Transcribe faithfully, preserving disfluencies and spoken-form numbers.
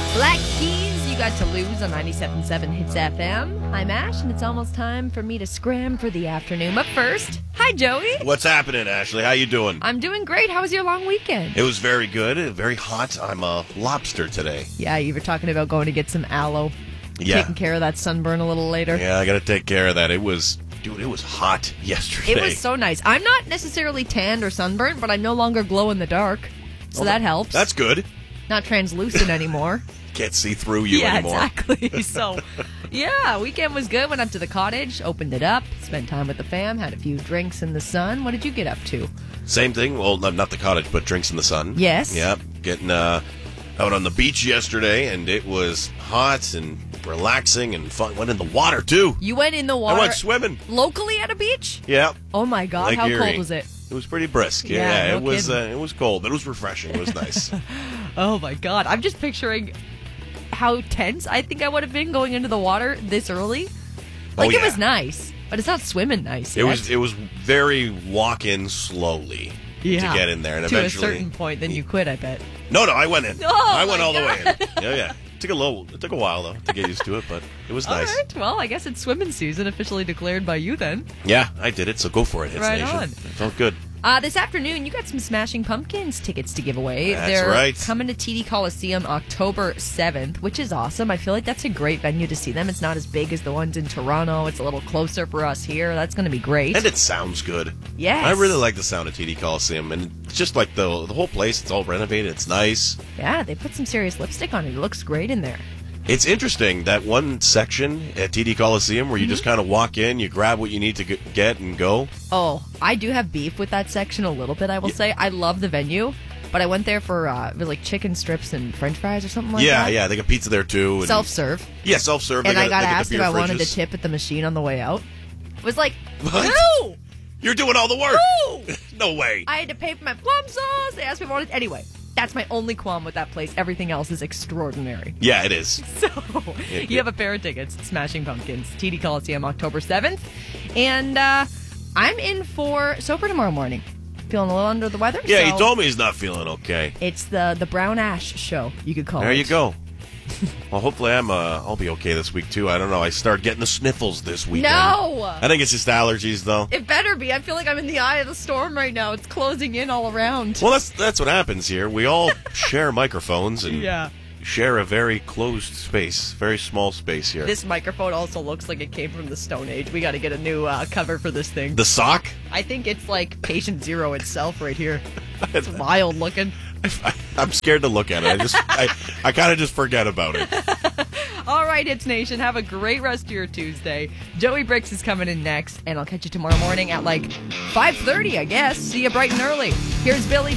Black Keys, you got to lose on ninety-seven point seven Hits F M. I'm Ash, and it's almost time for me to scram for the afternoon. But first, hi, Joey. What's happening, Ashley? How you doing? I'm doing great. How was your long weekend? It was very good. Very hot. I'm a lobster today. Yeah, you were talking about going to get some aloe. Yeah. Taking care of that sunburn a little later. Yeah, I got to take care of that. It was, dude, it was hot yesterday. It was so nice. I'm not necessarily tanned or sunburned, but I'm no longer glow in the dark. So Oh, that helps. That's good. Not translucent anymore. Can't see through you yeah, anymore. exactly. So, yeah, weekend was good. Went up to the cottage, opened it up, spent time with the fam, had a few drinks in the sun. What did you get up to? Same thing. Well, not not the cottage, but drinks in the sun. Yes. Yep. Getting uh, out on the beach yesterday, and it was hot and relaxing and fun. Went in the water, too. You went in the water I went swimming. locally at a beach? Yeah. Oh, my God. Lake How Erie. cold was it? It was pretty brisk. Yeah, Yeah, no it was. Uh, kidding. it was cold, but it was refreshing. It was nice. Oh, my God. I'm just picturing how tense I think I would have been going into the water this early. Like, Oh, it yeah. was nice, but it's not swimming nice It yet. was. It was very walk in slowly Yeah. to get in there, and to eventually. a certain point, then you quit, I bet. No, no, I went in. Oh, I went my all the way God. in. Yeah, yeah. It took a little. It took a while though to get used to it, but it was All nice. right. Well, I guess it's swimming season, officially declared by you then. Yeah, I did it. So go for it, Hits Right Nation. on. It felt good. Uh, this afternoon, you got some Smashing Pumpkins tickets to give away. That's They're right. coming to T D Coliseum October seventh, which is awesome. I feel like that's a great venue to see them. It's not as big as the ones in Toronto. It's a little closer for us here. That's going to be great. And it sounds good. Yes. I really like the sound of T D Coliseum, and it's just like the the whole place. It's all renovated. It's nice. Yeah, they put some serious lipstick on it. It looks great in there. It's interesting that one section at T D Coliseum where you Mm-hmm. just kind of walk in, you grab what you need to g- get, and go. Oh, I do have beef with that section a little bit, I will say. I love the venue, but I went there for uh, it was like chicken strips and french fries or something like yeah, that. yeah. They got pizza there too. And, Self-serve. Yeah, self-serve. And They I got they asked the if beer I wanted to fridges. tip at the machine on the way out. It was like, What? no! You're doing all the work. No! No way. I had to pay for my plum sauce. They asked me if I wanted. Anyway, that's my only qualm with that place. Everything else is extraordinary. Yeah, it is. So, you have a pair of tickets, Smashing Pumpkins, T D Coliseum, October seventh. And uh, I'm in for Sober tomorrow morning. Feeling a little under the weather. Yeah, so he told me he's not feeling okay. It's the, the Brown Ash show, you could call There it. you go. Well, hopefully I'm. Uh, I'll be okay this week too. I don't know. I started getting the sniffles this weekend. No! I think it's just allergies, though. It better be. I feel like I'm in the eye of the storm right now. It's closing in all around. Well, that's that's what happens here. We all share microphones and Yeah. share a very closed space, very small space here. This microphone also looks like it came from the Stone Age. We got to get a new uh, cover for this thing. the sock. I think it's like Patient Zero itself right here. It's wild looking. I, I'm scared to look at it. I just, I, I kind of just forget about it. All right, Hits Nation, have a great rest of your Tuesday. Joey Bricks is coming in next, and I'll catch you tomorrow morning at like five thirty, I guess. See you bright and early. Here's Billy